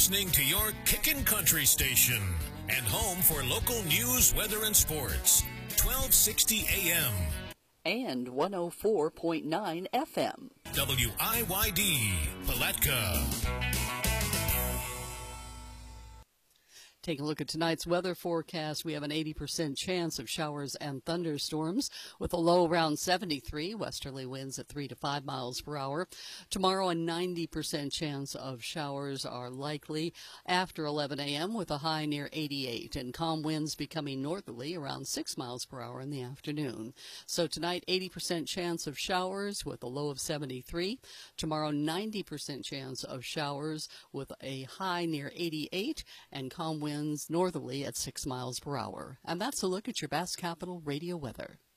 listening to your Kickin' Country station and home for local news, weather, and sports. 1260 AM. And 104.9 FM. WIYD, Palatka. Take a look at tonight's weather forecast. We have an 80% chance of showers and thunderstorms with a low around 73, westerly winds at 3 to 5 miles per hour. Tomorrow, a 90% chance of showers are likely after 11 a.m. with a high near 88, and calm winds becoming northerly around 6 miles per hour in the afternoon. So tonight, 80% chance of showers with a low of 73. Tomorrow, 90% chance of showers with a high near 88 and calm winds northerly at 6 miles per hour. And that's a look at your Bass Capital radio weather.